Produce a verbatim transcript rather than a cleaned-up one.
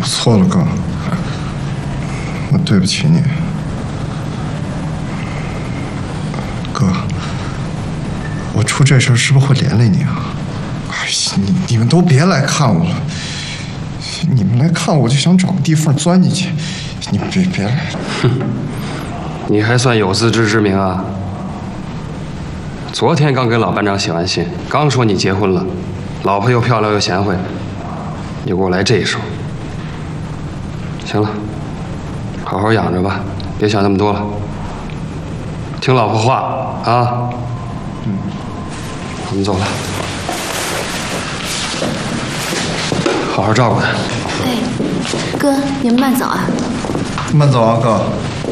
错了，哥，我对不起你。哥，我出这事儿是不是会连累你啊？哎呀，你你们都别来看我了，你们来看我就想找个地缝钻进去，你们别别来了。 哼，你还算有自知之明啊！昨天刚给老班长写完信，刚说你结婚了，老婆又漂亮又贤惠，你给我来这一手。行了，好好养着吧，别想那么多了，听老婆话啊。嗯，我们走了，好好照顾她。 哎，哥，你们慢走啊。 慢走啊，哥。